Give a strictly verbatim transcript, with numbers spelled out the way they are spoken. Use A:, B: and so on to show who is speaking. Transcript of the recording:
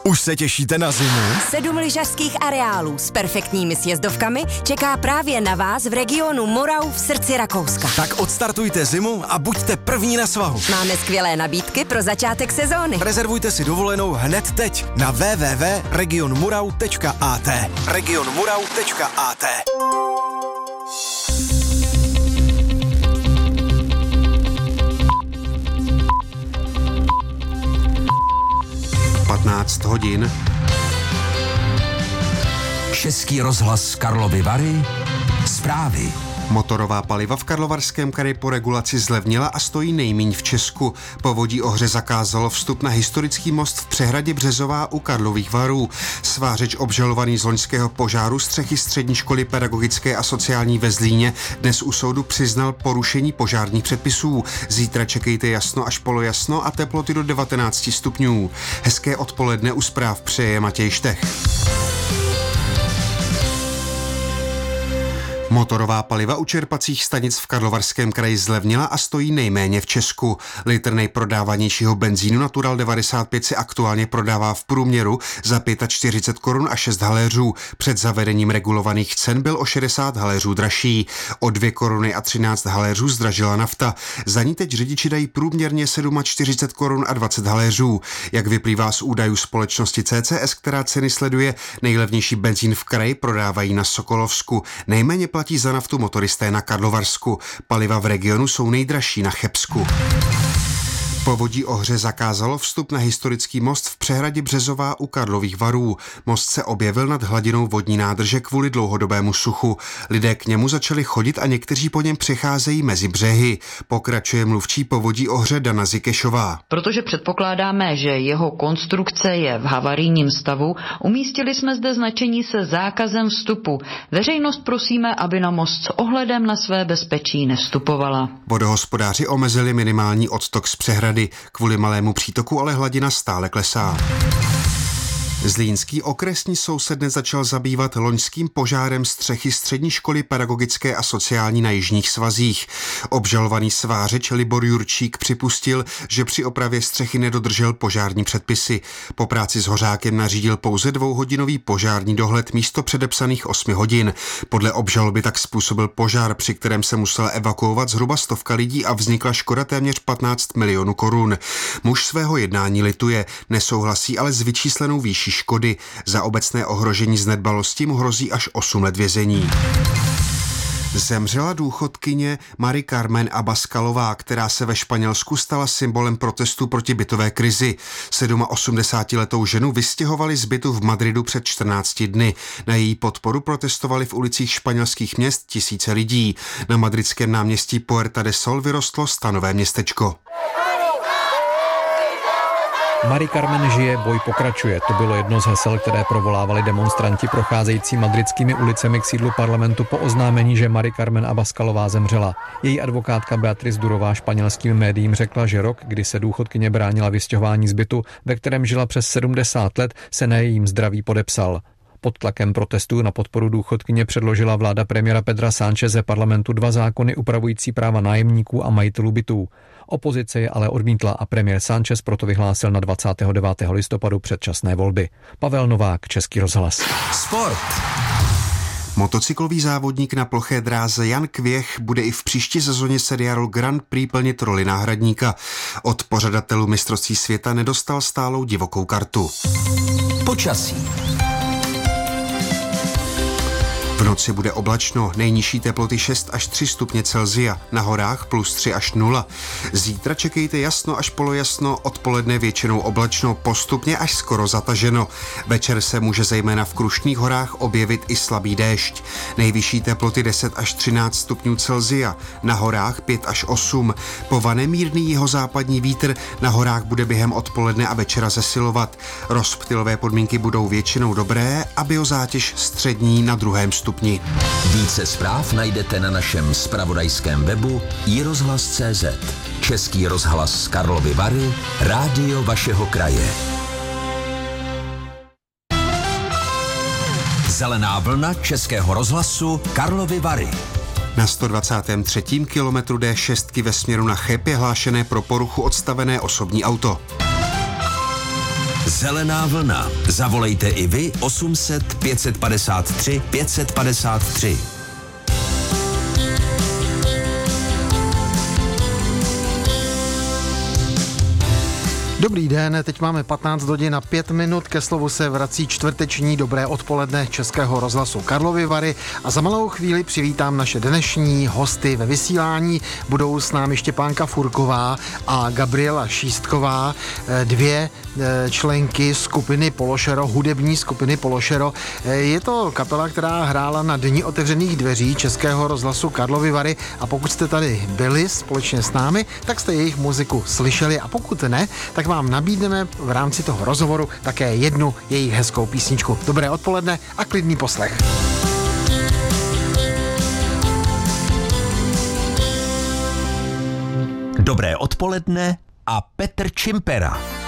A: Už se těšíte na zimu?
B: Sedm lyžařských areálů s perfektními sjezdovkami čeká právě na vás v regionu Morau v srdci Rakouska.
A: Tak odstartujte zimu a buďte první na svahu.
B: Máme skvělé nabídky pro začátek sezóny.
A: Rezervujte si dovolenou hned teď na w w w tečka region murau tečka a t. region murau tečka a t.
C: patnáct hodin.
D: Český rozhlas Karlovy Vary. Zprávy.
C: Motorová paliva v Karlovarském kraji po regulaci zlevnila a stojí nejmíň v Česku. Povodí Ohře zakázalo vstup na historický most v přehradě Březová u Karlových Varů. Svářeč obžalovaný z loňského požáru střechy střední školy pedagogické a sociální ve Zlíně dnes u soudu přiznal porušení požárních předpisů. Zítra čekejte jasno až polojasno a teploty do devatenáct stupňů. Hezké odpoledne u zpráv přeje Matěj Štech. Motorová paliva u čerpacích stanic v Karlovarském kraji zlevnila a stojí nejméně v Česku. Litr nejprodávanějšího benzínu Natural devadesát pět se aktuálně prodává v průměru za čtyřicet pět korun a šest haléřů. Před zavedením regulovaných cen byl o šedesát haléřů dražší. O dvě koruny a třináct haléřů zdražila nafta. Za ní teď řidiči dají průměrně čtyřicet sedm korun a dvacet haléřů. Jak vyplývá z údajů společnosti C C S, která ceny sleduje, nejlevnější benzín v kraji prodávají na Sokolovsku. Nejméně platí za naftu motoristé na Karlovarsku. Paliva v regionu jsou nejdražší na Chebsku. Povodí Ohře zakázalo vstup na historický most v přehradě Březová u Karlových Varů. Most se objevil nad hladinou vodní nádrže kvůli dlouhodobému suchu. Lidé k němu začali chodit a někteří po něm přecházejí mezi břehy. Pokračuje mluvčí Povodí Ohře Dana Zikešová.
E: Protože předpokládáme, že jeho konstrukce je v havarijním stavu, umístili jsme zde značení se zákazem vstupu. Veřejnost prosíme, aby na most s ohledem na své bezpečí nevstupovala.
C: Vodohospodáři omezili minimální odtok z přehrady. Kvůli malému přítoku ale hladina stále klesá. Zlínský okresní soud se dnes začal zabývat loňským požárem střechy střední školy pedagogické a sociální na Jižních Svazích. Obžalovaný svářeč Libor Jurčík připustil, že při opravě střechy nedodržel požární předpisy. Po práci s hořákem nařídil pouze dvouhodinový požární dohled místo předepsaných osmi hodin. Podle obžaloby tak způsobil požár, při kterém se musela evakuovat zhruba stovka lidí a vznikla škoda téměř patnáct milionů korun. Muž svého jednání lituje, nesouhlasí ale s vyčíslenou výší škody. Za obecné ohrožení z nedbalosti mu hrozí až osm let vězení. Zemřela důchodkyně Mari Carmen Abaskalová, která se ve Španělsku stala symbolem protestu proti bytové krizi. osmdesátiletou ženu vystěhovali z bytu v Madridu před čtrnácti dny. Na její podporu protestovali v ulicích španělských měst tisíce lidí. Na madridském náměstí Puerta de Sol vyrostlo stanové městečko.
F: Mari Carmen žije, boj pokračuje. To bylo jedno z hesel, které provolávali demonstranti procházející madridskými ulicemi k sídlu parlamentu po oznámení, že Mari Carmen Abaskalová zemřela. Její advokátka Beatriz Durová španělským médiím řekla, že rok, kdy se důchodkyně bránila vystěhování z bytu, ve kterém žila přes sedmdesát let, se na jejím zdraví podepsal. Pod tlakem protestů na podporu důchodkyně předložila vláda premiéra Pedra Sáncheze parlamentu dva zákony upravující práva nájemníků a majitelů bytů. Opozice je ale odmítla a premiér Sánchez proto vyhlásil na dvacátého devátého listopadu předčasné volby. Pavel Novák, Český rozhlas.
D: Sport.
C: Motocyklový závodník na ploché dráze Jan Kvěch bude i v příští sezóně seriálu Grand Prix plnit roli náhradníka. Od pořadatelů mistrovství světa nedostal stálou divokou kartu.
D: Počasí.
C: V noci bude oblačno, nejnižší teploty šest až tři stupně Celsia, na horách plus tři až nula. Zítra čekejte jasno až polojasno, odpoledne většinou oblačno, postupně až skoro zataženo. Večer se může zejména v Krušných horách objevit i slabý déšť. Nejvyšší teploty deset až třináct stupňů Celsia, na horách pět až osm. Povane mírný jihozápadní vítr, na horách bude během odpoledne a večera zesilovat. Rozptylové podmínky budou většinou dobré a biozátěž střední na druhém stupni.
D: Více zpráv najdete na našem zpravodajském webu i rozhlas tečka cé zet. Český rozhlas z Karlovy Vary, rádio vašeho kraje. Zelená vlna Českého rozhlasu Karlovy Vary.
C: Na sto dvacátém třetím kilometru D šest ve směru na Cheb je hlášené pro poruchu odstavené osobní auto.
D: Zelená vlna. Zavolejte i vy osm set pět padesát tři pět padesát tři.
G: Dobrý den, teď máme patnáct hodin a pět minut, ke slovu se vrací čtvrteční dobré odpoledne Českého rozhlasu Karlovy Vary a za malou chvíli přivítám naše dnešní hosty ve vysílání. Budou s námi Štěpánka Furková a Gabriela Šístková, dvě členky skupiny Pološero, hudební skupiny Pološero. Je to kapela, která hrála na Dni otevřených dveří Českého rozhlasu Karlovy Vary a pokud jste tady byli společně s námi, tak jste jejich muziku slyšeli a pokud ne, tak vám nabídneme v rámci toho rozhovoru také jednu jejich hezkou písničku. Dobré odpoledne a klidný poslech.
D: Dobré odpoledne a Petr Čimpera.